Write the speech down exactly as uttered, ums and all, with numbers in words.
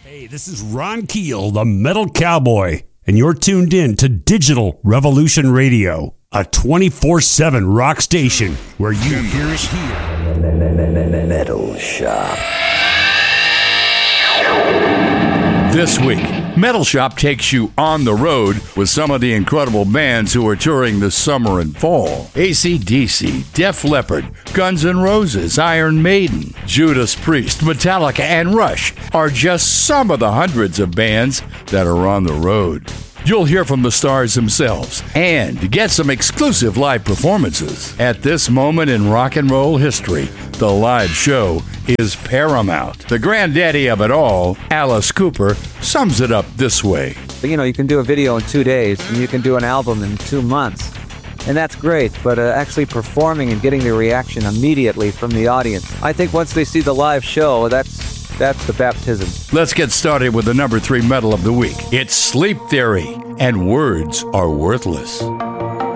Hey, this is Ron Keel, the Metal Cowboy, and you're tuned in to Digital Revolution Radio, a twenty-four seven rock station where you hear it here. Metal Shop. This week, Metal Shop takes you on the road with some of the incredible bands who are touring this summer and fall. A C D C, Def Leppard, Guns N' Roses, Iron Maiden, Judas Priest, Metallica, and Rush are just some of the hundreds of bands that are on the road. You'll hear from the stars themselves and get some exclusive live performances. At this moment in rock and roll history, the live show is paramount. The granddaddy of it all, Alice Cooper, sums it up this way. You know, you can do a video in two days, and you can do an album in two months. And that's great, but uh, actually performing and getting the reaction immediately from the audience, I think once they see the live show, that's that's the baptism. Let's get started with the number three metal of the week. It's Sleep Theory, and Words Are Worthless.